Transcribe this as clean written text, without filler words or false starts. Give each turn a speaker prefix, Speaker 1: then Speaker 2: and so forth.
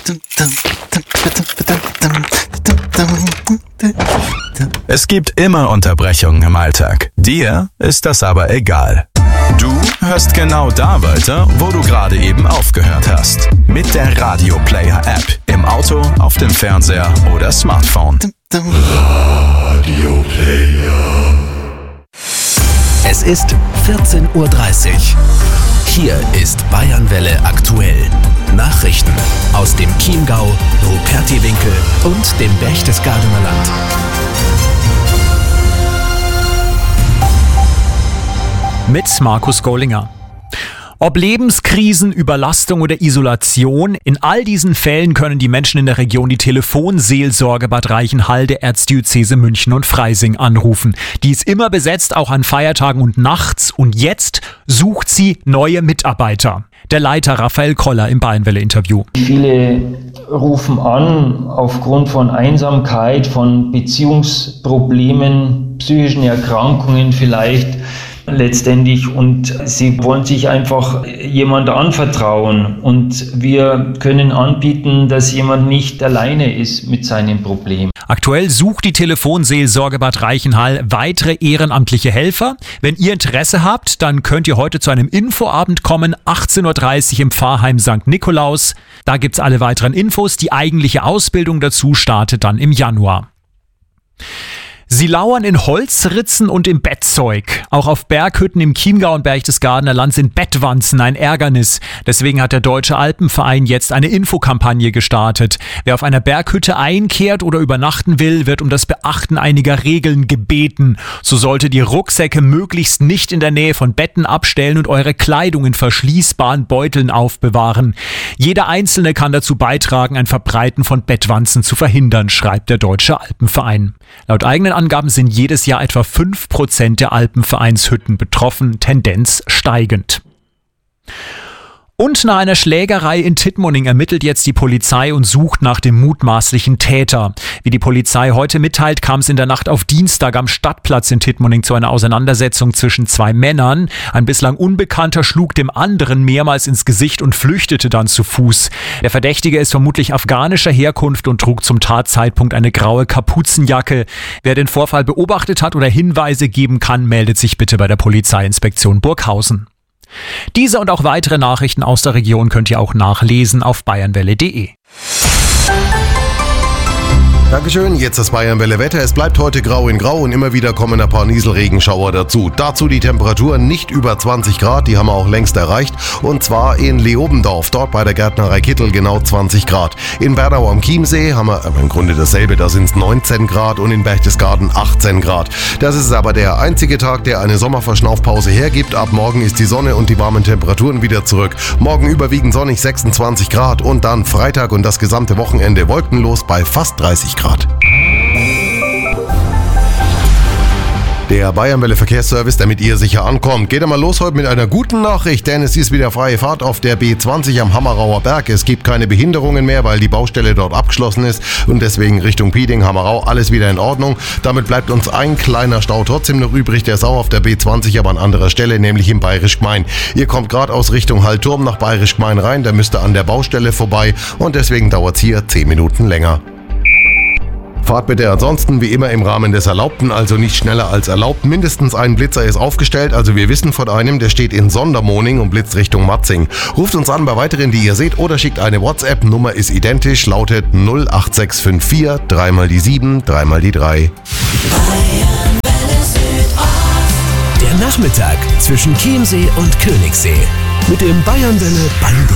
Speaker 1: Es gibt immer Unterbrechungen im Alltag. Dir ist das aber egal. Du hörst genau da weiter, wo du gerade eben aufgehört hast. Mit der Radio Player App. Im Auto, auf dem Fernseher oder Smartphone.
Speaker 2: Radio Player.
Speaker 3: Es ist 14:30 Uhr. Hier ist Bayernwelle aktuell. Nachrichten aus dem Chiemgau, Rupertiwinkel und dem Berchtesgadener Land.
Speaker 4: Mit Markus Gollinger. Ob Lebenskrisen, Überlastung oder Isolation, in all diesen Fällen können die Menschen in der Region die Telefonseelsorge Bad Reichenhall der Erzdiözese München und Freising anrufen. Die ist immer besetzt, auch an Feiertagen und nachts, und jetzt sucht sie neue Mitarbeiter. Der Leiter Raphael Koller im Bayernwelle-Interview.
Speaker 5: Viele rufen an aufgrund von Einsamkeit, von Beziehungsproblemen, psychischen Erkrankungen vielleicht letztendlich, und sie wollen sich einfach jemand anvertrauen, und wir können anbieten, dass jemand nicht alleine ist mit seinem Problem.
Speaker 4: Aktuell sucht die Telefonseelsorge Bad Reichenhall weitere ehrenamtliche Helfer. Wenn ihr Interesse habt, dann könnt ihr heute zu einem Infoabend kommen, 18:30 Uhr im Pfarrheim St. Nikolaus. Da gibt's alle weiteren Infos. Die eigentliche Ausbildung dazu startet dann im Januar. Sie lauern in Holzritzen und im Bettzeug. Auch auf Berghütten im Chiemgau und Berchtesgadener Land sind Bettwanzen ein Ärgernis. Deswegen hat der Deutsche Alpenverein jetzt eine Infokampagne gestartet. Wer auf einer Berghütte einkehrt oder übernachten will, wird um das Beachten einiger Regeln gebeten. So solltet ihr Rucksäcke möglichst nicht in der Nähe von Betten abstellen und eure Kleidung in verschließbaren Beuteln aufbewahren. Jeder Einzelne kann dazu beitragen, ein Verbreiten von Bettwanzen zu verhindern, schreibt der Deutsche Alpenverein. Laut eigenen Angaben sind jedes Jahr etwa 5% der Alpenvereinshütten betroffen, Tendenz steigend. Und nach einer Schlägerei in Tittmoning ermittelt jetzt die Polizei und sucht nach dem mutmaßlichen Täter. Wie die Polizei heute mitteilt, kam es in der Nacht auf Dienstag am Stadtplatz in Tittmoning zu einer Auseinandersetzung zwischen zwei Männern. Ein bislang Unbekannter schlug dem anderen mehrmals ins Gesicht und flüchtete dann zu Fuß. Der Verdächtige ist vermutlich afghanischer Herkunft und trug zum Tatzeitpunkt eine graue Kapuzenjacke. Wer den Vorfall beobachtet hat oder Hinweise geben kann, meldet sich bitte bei der Polizeiinspektion Burghausen. Diese und auch weitere Nachrichten aus der Region könnt ihr auch nachlesen auf bayernwelle.de.
Speaker 2: Dankeschön, jetzt das Bayernwelle-Wetter. Es bleibt heute grau in grau und immer wieder kommen ein paar Nieselregenschauer dazu. Dazu die Temperaturen nicht über 20 Grad, die haben wir auch längst erreicht. Und zwar in Leobendorf, dort bei der Gärtnerei Kittel genau 20 Grad. In Bernau am Chiemsee haben wir im Grunde dasselbe, da sind es 19 Grad und in Berchtesgaden 18 Grad. Das ist aber der einzige Tag, der eine Sommerverschnaufpause hergibt. Ab morgen ist die Sonne und die warmen Temperaturen wieder zurück. Morgen überwiegend sonnig 26 Grad und dann Freitag und das gesamte Wochenende wolkenlos bei fast 30 Grad. Der Bayernwelle Verkehrsservice, damit ihr sicher ankommt. Geht einmal los heute mit einer guten Nachricht, denn es ist wieder freie Fahrt auf der B20 am Hammerauer Berg. Es gibt keine Behinderungen mehr, weil die Baustelle dort abgeschlossen ist und deswegen Richtung Pieding, Hammerau, alles wieder in Ordnung. Damit bleibt uns ein kleiner Stau trotzdem noch übrig, der ist auch auf der B20, aber an anderer Stelle, nämlich im Bayerisch Gmein. Ihr kommt gerade aus Richtung Hallturm nach Bayerisch Gmein rein, da müsst ihr an der Baustelle vorbei und deswegen dauert es hier 10 Minuten länger. Fahrt bitte ansonsten wie immer im Rahmen des Erlaubten, also nicht schneller als erlaubt. Mindestens ein Blitzer ist aufgestellt, also wir wissen von einem, der steht in Sondermoning und blitzt Richtung Matzing. Ruft uns an bei weiteren, die ihr seht, oder schickt eine WhatsApp. Nummer ist identisch, lautet 08654 3 mal die 7, 3 mal die 3.
Speaker 3: Der Nachmittag zwischen Chiemsee und Königssee mit dem Bayernwelle Bango.